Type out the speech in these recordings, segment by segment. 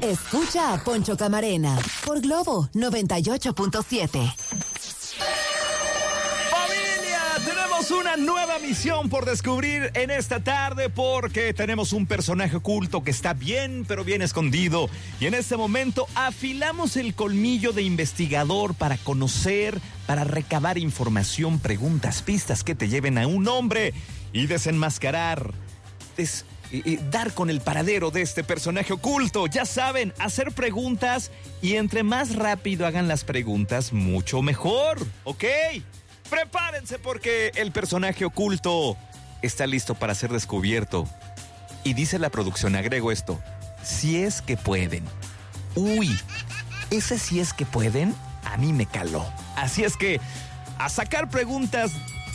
Escucha a Poncho Camarena por Globo 98.7. Tenemos una nueva misión por descubrir en esta tarde porque tenemos un personaje oculto que está bien, pero bien escondido. Y en este momento afilamos el colmillo de investigador para conocer, para recabar información, preguntas, pistas que te lleven a un hombre y desenmascarar, dar con el paradero de este personaje oculto. Ya saben, hacer preguntas y entre más rápido hagan las preguntas, mucho mejor, ¿ok? Prepárense porque el personaje oculto está listo para ser descubierto. Y dice la producción, agrego esto, si es que pueden. Uy, ese si es que pueden, a mí me caló. Así es que a sacar preguntas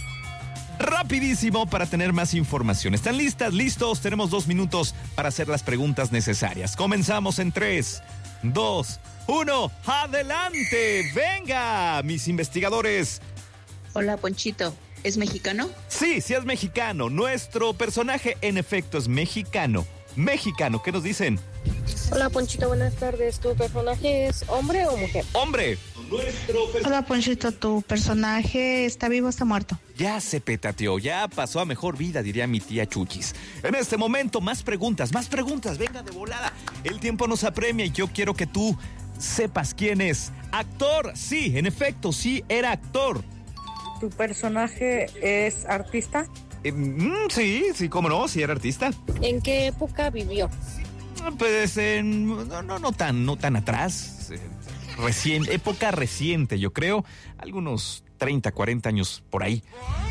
rapidísimo para tener más información. ¿Están listas? ¿Listos? Tenemos 2 minutos para hacer las preguntas necesarias. Comenzamos en 3, 2, 1. ¡Adelante! ¡Venga, mis investigadores! Hola, Ponchito. ¿Es mexicano? Sí, sí es mexicano. Nuestro personaje, en efecto, es mexicano. Mexicano, ¿qué nos dicen? Hola, Ponchito, buenas tardes. ¿Tu personaje es hombre o mujer? ¡Hombre! Hola, Ponchito, ¿tu personaje está vivo o está muerto? Ya se petateó, ya pasó a mejor vida, diría mi tía Chuchis. En este momento, más preguntas, venga de volada. El tiempo nos apremia y yo quiero que tú sepas quién es. ¿Actor? Sí, en efecto, sí, era actor. ¿Tu personaje es artista? Sí, cómo no, sí era artista. ¿En qué época vivió? Pues no tan atrás. Época reciente, yo creo. Algunos 30, 40 años por ahí.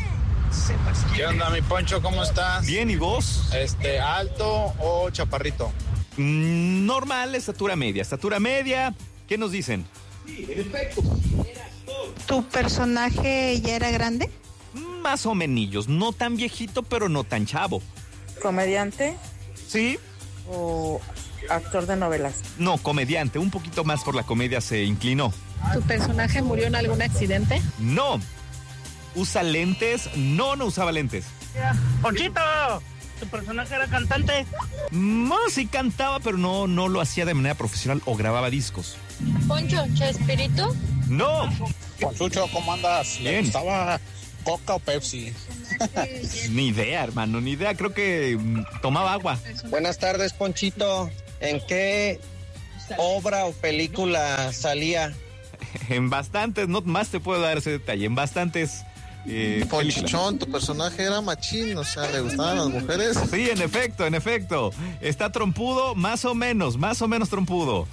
¿Qué onda, mi Poncho? ¿Cómo estás? Bien, ¿y vos? ¿Alto o chaparrito? Normal, estatura media. ¿Qué nos dicen? Sí, en efecto. ¿Tu personaje ya era grande? Más o menos, no tan viejito, pero no tan chavo. ¿Comediante? Sí. ¿O actor de novelas? No, comediante, un poquito más por la comedia se inclinó. ¿Tu personaje murió en algún accidente? No. ¿Usa lentes? No usaba lentes. ¡Ponchito! ¿Tu personaje era cantante? No, sí cantaba, pero no lo hacía de manera profesional o grababa discos. ¿Poncho, Chespirito? No. Ponchucho, ¿cómo andas? Bien. ¿Le gustaba Coca o Pepsi? Ni idea, hermano, ni idea. Creo que tomaba agua. Buenas tardes, Ponchito. ¿En qué obra o película salía? En bastantes, no más te puedo dar ese detalle. En bastantes. Ponchichón, tu personaje era machín, o sea, ¿le gustaban las mujeres? Sí, en efecto. Está trompudo, más o menos trompudo.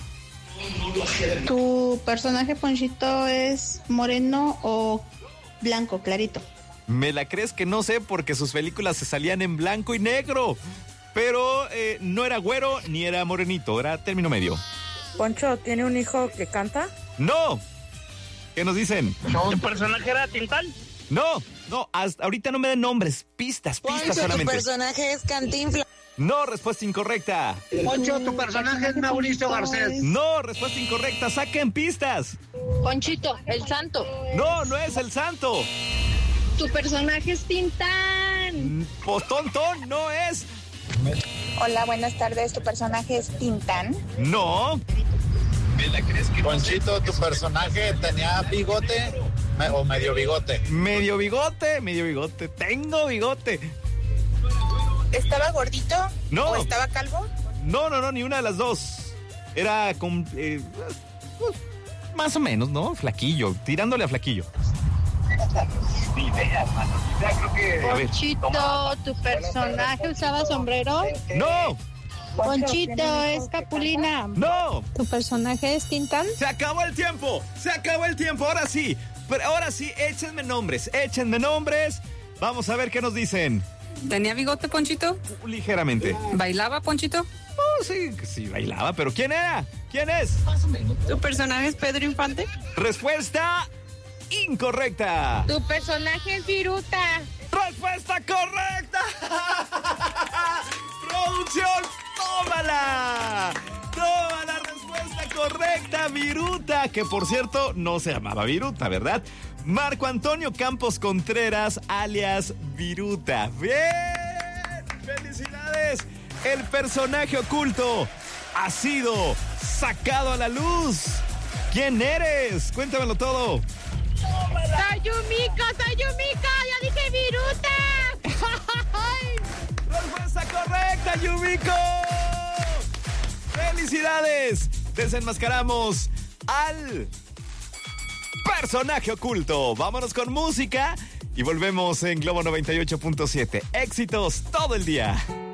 ¿Tu personaje, Ponchito, es moreno o blanco, clarito? ¿Me la crees que no sé? Porque sus películas se salían en blanco y negro. Pero no era güero ni era morenito, era término medio. ¿Poncho tiene un hijo que canta? ¡No! ¿Qué nos dicen? ¿Tu personaje era Tintán? No, hasta ahorita no me den nombres, pistas solamente. ¿Tu personaje es Cantinflas? No, respuesta incorrecta. Poncho, ¿tu personaje es Mauricio Garcés? No, respuesta incorrecta, saquen pistas. Ponchito, el santo. No es el santo. ¿Tu personaje es Tintán? Pues Tontón, no es. Hola, buenas tardes. ¿Tu personaje es Tintán? No. ¿Me la crees que Ponchito, ¿tu personaje tenía bigote o medio bigote? Medio bigote. Tengo bigote. ¿Estaba gordito? No. ¿O estaba calvo? No, ni una de las dos. Era con... más o menos, ¿no? Flaquillo, tirándole a flaquillo. Ni idea, hermano. Creo que... Ponchito, ¿tu personaje usaba sombrero? ¡No! Ponchito, ¿es Capulina? ¡No! ¿Tu personaje es Tintán? ¡Se acabó el tiempo! Ahora sí, échenme nombres. Vamos a ver qué nos dicen. ¿Tenía bigote, Ponchito? Ligeramente. ¿Bailaba, Ponchito? Oh, sí, bailaba, pero ¿quién era? ¿Quién es? Más o menos. ¿Tu personaje es Pedro Infante? Respuesta incorrecta. ¿Tu personaje es Viruta? ¡Respuesta correcta! ¡Producción, tómala! ¡Toma la respuesta correcta, Viruta! Que, por cierto, no se llamaba Viruta, ¿verdad? Marco Antonio Campos Contreras, alias Viruta. ¡Bien! ¡Felicidades! El personaje oculto ha sido sacado a la luz. ¿Quién eres? Cuéntamelo todo. ¡Soy Yumiko! ¡Ya dije viruta! ¡Respuesta correcta, Yumiko! ¡Felicidades! Desenmascaramos al personaje oculto. Vámonos con música y volvemos en Globo 98.7. Éxitos todo el día.